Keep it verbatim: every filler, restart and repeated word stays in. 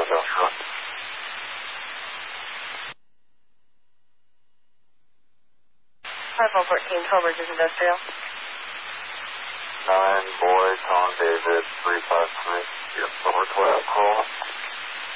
Industrial. five one fourteen, twelve Bridges Industrial. nine boy, Tom David, three five three. Yep, over twelve, call.